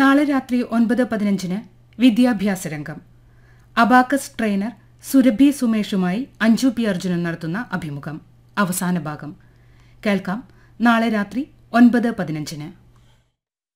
നാളെ രാത്രി 9:15 വിദ്യാഭ്യാസ രംഗം. Abacus trainer Surabhi സുമേഷുമായി Anju P Arjunan നടത്തുന്ന അഭിമുഖം അവസാന ഭാഗം കേൾക്കാം. നാളെ രാത്രി 9:15.